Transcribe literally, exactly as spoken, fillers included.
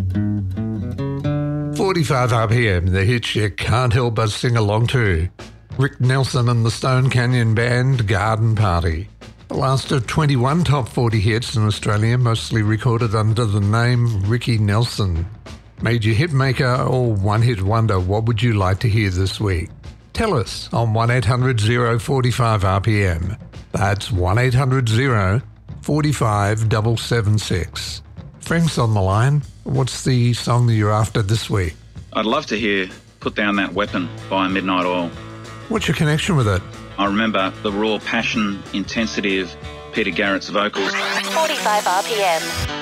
forty-five R P M, the hits you can't help but sing along to. Rick Nelson and the Stone Canyon Band, Garden Party. The last of twenty-one top forty hits in Australia, mostly recorded under the name Ricky Nelson. Major hit maker or one-hit wonder, what would you like to hear this week? Tell us on one eight hundred oh forty-five R P M. That's one eight hundred oh forty-five seven seven six. Frank's on the line. What's the song that you're after this week? I'd love to hear Put Down That Weapon by Midnight Oil. What's your connection with it? I remember the raw passion, intensity of Peter Garrett's vocals. forty-five R P M.